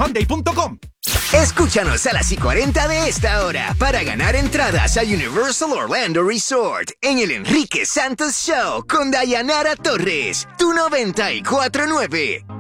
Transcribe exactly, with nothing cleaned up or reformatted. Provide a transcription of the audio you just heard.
hyundai punto com. Escúchanos a las y cuarenta de esta hora para ganar entradas a Universal Orlando Resort en el Enrique Santos Show con Dayanara Torres, tu noventa y cuatro nueve.